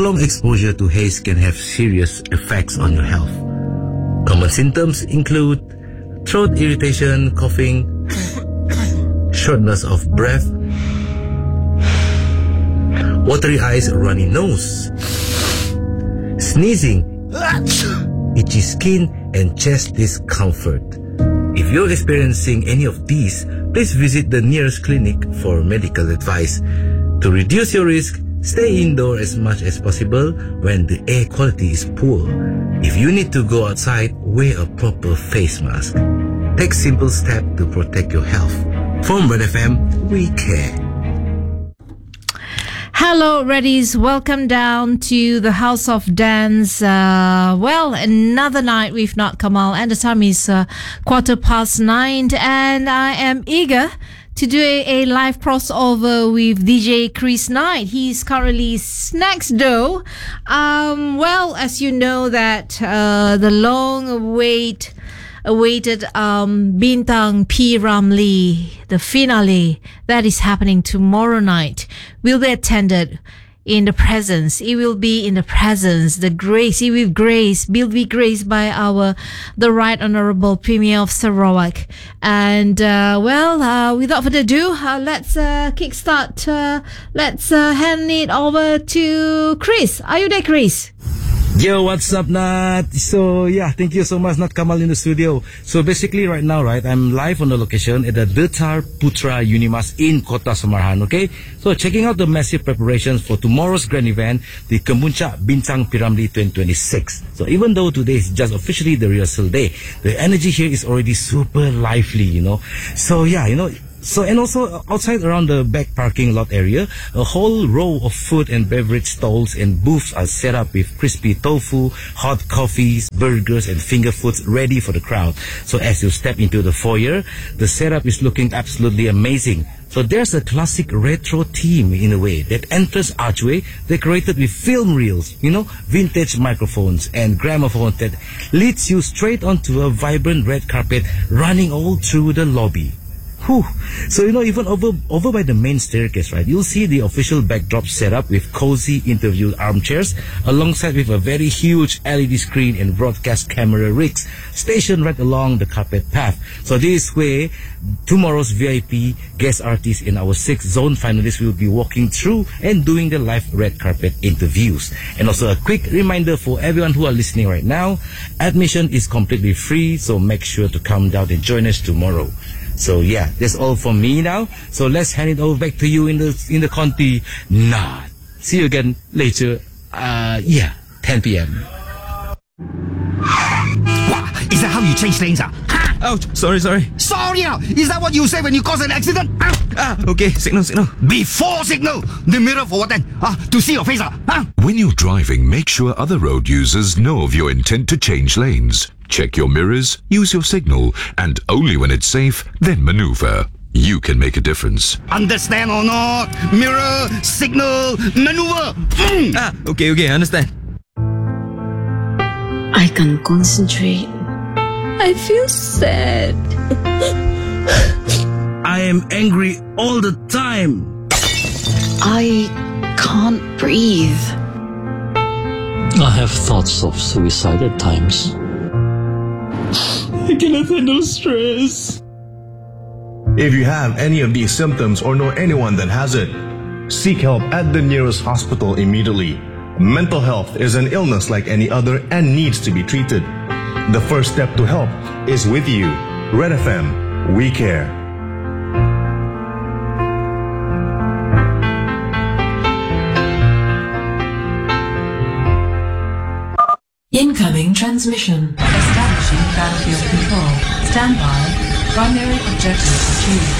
Prolonged exposure to haze can have serious effects on your health. Common symptoms include throat irritation, coughing, shortness of breath, watery eyes or runny nose, sneezing, itchy skin, and chest discomfort. If you're experiencing any of these, please visit the nearest clinic for medical advice. To reduce your risk, stay indoors as much as possible when the air quality is poor. If you need to go outside, wear a proper face mask. Take simple steps to protect your health. From Red FM, we care. Hello, Reddies. Welcome down to the House of Dance. Another night with Not Kamal, and the time is 9:15, and I am eager to do a live crossover with DJ Chris Knight. He's currently next door. As you know that the long-awaited Bintang P. Ramlee, the finale that is happening tomorrow night, will be attended in the presence. It will be in the presence, the grace. It will be graced by the Right Honourable Premier of Sarawak. And without further ado, let's kickstart. Let's hand it over to Chris. Are you there, Chris? Yo, what's up, Nat? So, yeah, thank you so much, Nat Kamal in the studio. So, basically, right now, I'm live on the location at the Detar Putra Unimas in Kota Samarhan, okay? So, checking out the massive preparations for tomorrow's grand event, the Kemuncak Bintang P. Ramlee 2026. So, even though today is just officially the rehearsal day, the energy here is already super lively, So, yeah, So, and also outside around the back parking lot area, a whole row of food and beverage stalls and booths are set up with crispy tofu, hot coffees, burgers, and finger foods ready for the crowd. So as you step into the foyer, the setup is looking absolutely amazing. So there's a classic retro theme in a way. That entrance archway decorated with film reels, vintage microphones and gramophones that leads you straight onto a vibrant red carpet running all through the lobby. Whew. So, even over by the main staircase, you'll see the official backdrop set up with cozy interview armchairs alongside with a very huge LED screen and broadcast camera rigs stationed right along the carpet path. So this way, tomorrow's VIP guest artists and our 6 zone finalists will be walking through and doing the live red carpet interviews. And also a quick reminder for everyone who are listening right now, admission is completely free, so make sure to come down and join us tomorrow. So yeah, that's all from me now. So let's hand it over back to you in the Conti. See you again later. 10 p.m. Wow, is that how you change lanes? Oh, sorry. Sorry, is that what you say when you cause an accident? Okay, signal. Before signal, the mirror for what then? To see your face. When you're driving, make sure other road users know of your intent to change lanes. Check your mirrors, use your signal, and only when it's safe, then maneuver. You can make a difference. Understand or not? Mirror, signal, maneuver. Okay, understand. I can't concentrate. I feel sad. I am angry all the time. I can't breathe. I have thoughts of suicide at times. I cannot handle stress. If you have any of these symptoms or know anyone that has it, seek help at the nearest hospital immediately. Mental health is an illness like any other and needs to be treated. The first step to help is with you. Red FM, we care. Incoming transmission. Establishing battlefield control. Stand by. Primary objective achieved.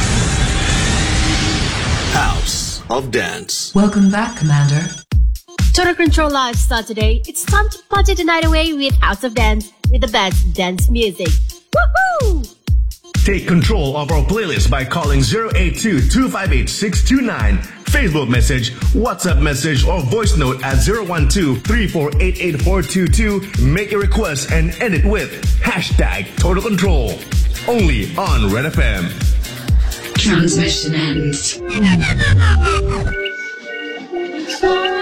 House of Dance. Welcome back, Commander. Total Control Live starts today. It's time to party the night away with House of Dance with the best dance music. Woohoo! Take control of our playlist by calling 082-258-629. Facebook message, WhatsApp message, or voice note at 012-348-8422. Make a request and end it with #Total Control. Only on Red FM. Transmission ends.